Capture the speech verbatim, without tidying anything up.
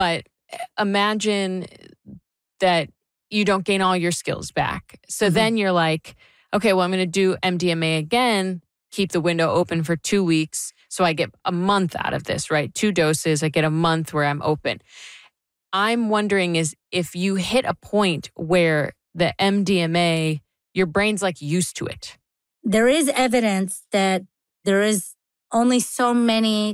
But imagine that you don't gain all your skills back. So mm-hmm. then you're like, okay, well, I'm going to do M D M A again, keep the window open for two weeks. So I get a month out of this, right? Two doses, I get a month where I'm open. I'm wondering is if you hit a point where the M D M A, your brain's like used to it. There is evidence that there is only so many